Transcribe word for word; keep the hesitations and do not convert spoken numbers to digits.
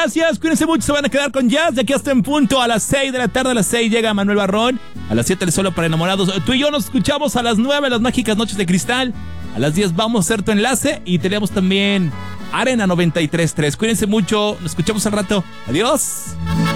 gracias. Cuídense mucho, se van a quedar con Jazz. De aquí hasta en punto a las seis de la tarde. A las seis llega Manuel Barrón. A las siete el Solo para Enamorados. Tú y yo nos escuchamos a las nueve, las mágicas noches de cristal. A las diez vamos a hacer tu enlace. Y tenemos también Arena noventa y tres punto tres. Cuídense mucho. Nos escuchamos al rato. Adiós.